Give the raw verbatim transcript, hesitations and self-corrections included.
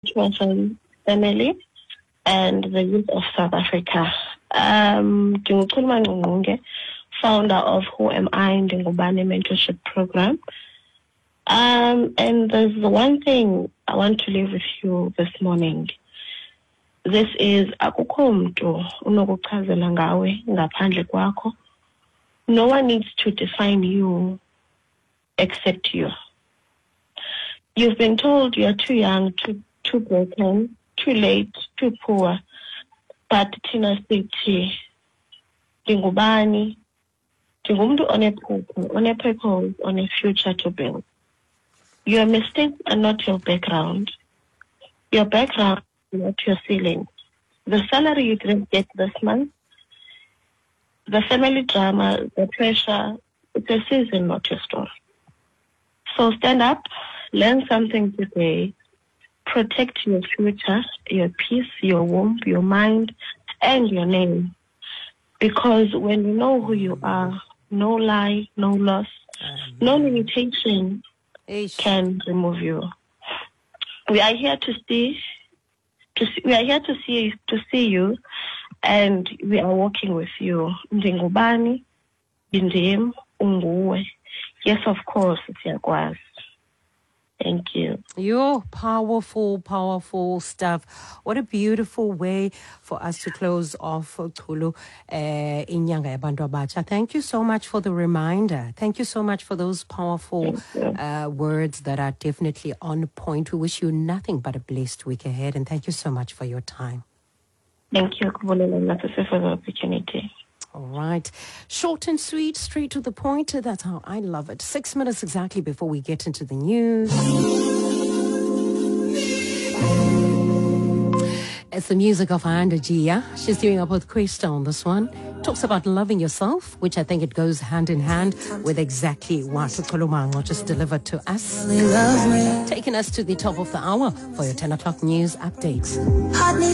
Transformation Family and the Youth of South Africa. Um, Ndingukhuluma Ngqongqonge, founder of Who Am I Ndingubani Mentorship Program. Um, and there's one thing I want to leave with you this morning. This is akukho mntu unokuchazela ngawe ngaphandle kwakho. No one needs to define you except you. You've been told you're too young, too too broken, too late, too poor. But Tina Sithi, Dingubani, Dingumdu on a purpose, on a purpose, on a future to build. Your mistakes are not your background. Your background is not your ceiling. The salary you didn't get this month, the family drama, the pressure, it's a season, not your story. So stand up, learn something today, protect your future, your peace, your womb, your mind, and your name. Because when you know who you are, no lie, no loss, um, no limitation Ish. can remove you. We are here to see, to see, we are here to see to see you, and we are working with you. Ndingubani, Indim, Unguwe. Yes, of course, siyakwazi. Thank you. You're powerful, powerful stuff. What a beautiful way for us to close off Xulu Inyanga Yabantu Abatsha. Thank you so much for the reminder. Thank you so much for those powerful uh, words that are definitely on point. We wish you nothing but a blessed week ahead, and thank you so much for your time. Thank you, Kubulela, for the opportunity. All right. Short and sweet, straight to the point. That's how I love it. Six minutes exactly before we get into the news. It's the music of Ayanda Gia. She's doing up with Questa on this one. Talks about loving yourself, which I think it goes hand in hand with exactly what Kulumango just delivered to us. Taking us to the top of the hour for your ten o'clock news updates.